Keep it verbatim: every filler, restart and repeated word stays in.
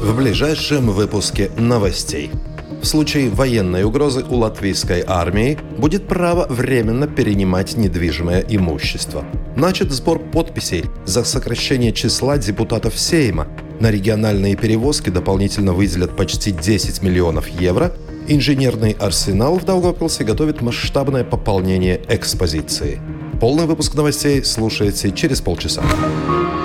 В ближайшем выпуске новостей. В случае военной угрозы у латвийской армии будет право временно перенимать недвижимое имущество. Начат сбор подписей за сокращение числа депутатов Сейма. На региональные перевозки дополнительно выделят почти десять миллионов евро. Инженерный арсенал в Даугавпилсе готовит масштабное пополнение экспозиции. Полный выпуск новостей слушайте через полчаса.